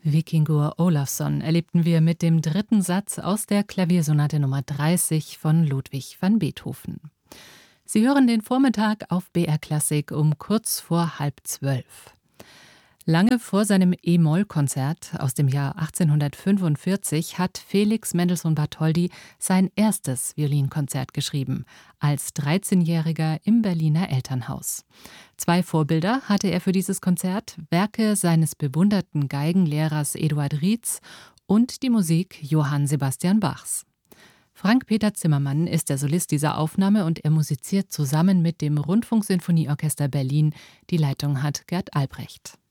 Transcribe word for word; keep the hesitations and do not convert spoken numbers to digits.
Víkingur Ólafsson erlebten wir mit dem dritten Satz aus der Klaviersonate Nummer dreißig von Ludwig van Beethoven. Sie hören den Vormittag auf B R Klassik um kurz vor halb zwölf. Lange vor seinem E-Moll-Konzert aus dem Jahr achtzehnhundertfünfundvierzig hat Felix Mendelssohn Bartholdy sein erstes Violinkonzert geschrieben, als dreizehnjähriger im Berliner Elternhaus. Zwei Vorbilder hatte er für dieses Konzert, Werke seines bewunderten Geigenlehrers Eduard Rietz und die Musik Johann Sebastian Bachs. Frank-Peter Zimmermann ist der Solist dieser Aufnahme und er musiziert zusammen mit dem Rundfunksinfonieorchester Berlin. Die Leitung hat Gerd Albrecht.